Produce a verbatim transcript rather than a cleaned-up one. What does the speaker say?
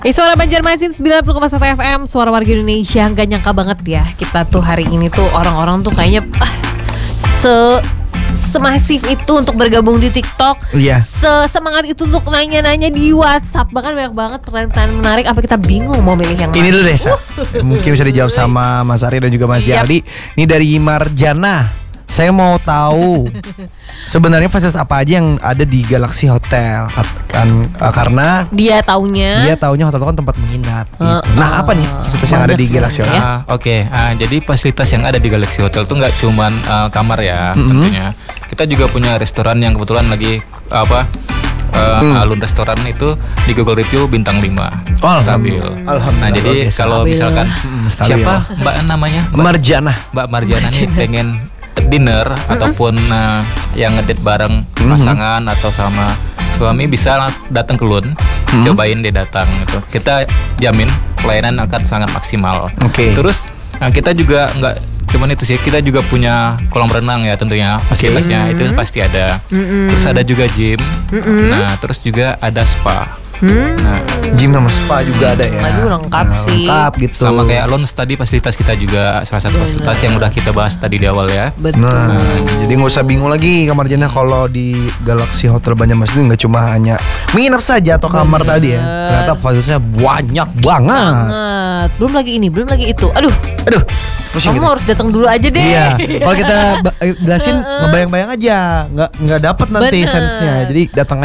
Di Suara Banjarmasin sembilan puluh koma satu F M, Suara Warga Indonesia. Gak nyangka banget ya, kita tuh hari ini tuh orang-orang tuh kayaknya ah, se semasif itu untuk bergabung di TikTok. Iya. Sesemangat itu untuk nanya-nanya di WhatsApp. Bahkan banyak banget pertanyaan menarik. Apa kita bingung mau milih yang Ini mana? dulu deh, Sa. Mungkin bisa dijawab sama Mas Ari dan juga Mas Yap. Jaldi. Ini dari Marjana. Saya mau tahu sebenarnya fasilitas apa aja yang ada di Galaxy Hotel kan, uh, karena Dia taunya dia taunya hotel itu kan tempat menginap. Gitu. Uh, Nah, apa nih fasilitas yang ada banyak di Galaxy sebenarnya Hotel? ya. Ah, Oke, ah, jadi fasilitas yang ada di Galaxy Hotel tuh nggak cuman ah, kamar ya, Mhm. tentunya. Kita juga punya restoran yang kebetulan lagi apa ah, Hmm. alun restoran itu di Google Review bintang lima. Oh, Stabil. alhamdulillah. Nah, jadi Luar biasa. kalau Stabil. misalkan Hmm, stabil. siapa Mbak namanya? Mbak, Marjana. Mbak Marjana nih pengen dinner ataupun ah, yang ngedate bareng Mhm. pasangan atau sama suami bisa datang ke Lun, Mhm. cobain deh datang gitu. Kita jamin pelayanan akan sangat maksimal. Oke. Terus nah, kita juga nggak cuman itu sih, kita juga punya kolam renang ya tentunya fasilitasnya itu pasti ada. Terus ada juga gym. Nah terus juga ada spa. Hmm. Nah Gym sama spa juga ada ya. Aduh, lengkap Nah, sih. Lengkap gitu. sama kayak lounge tadi fasilitas kita juga salah satu fasilitas yang udah kita bahas tadi di awal ya. Betul. Nah, jadi nggak usah bingung lagi kamar Jana kalau di Galaxy Hotel Banjarmasin nggak cuma hanya menginap saja atau kamar tadi ya. Ternyata fasilitasnya banyak banget. banget. Belum lagi ini, belum lagi itu. Aduh, Aduh, pusing kamu gitu. harus datang dulu aja deh. Iya, kalau kita ba- eh, jelasin ngebayang-bayang aja, nggak nggak dapet nanti Bener. sense-nya. Jadi datang